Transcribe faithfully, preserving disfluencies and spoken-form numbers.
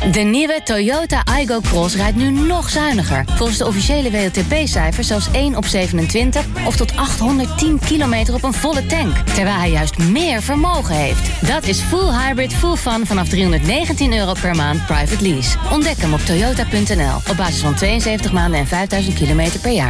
De nieuwe Toyota Aygo Cross rijdt nu nog zuiniger. Volgens de officiële W L T P-cijfers zelfs één op zevenentwintig... of tot achthonderdtien kilometer op een volle tank. Terwijl hij juist meer vermogen heeft. Dat is full hybrid, full fun vanaf driehonderdnegentien euro per maand private lease. Ontdek hem op toyota punt n l op basis van tweeënzeventig maanden en vijfduizend kilometer per jaar.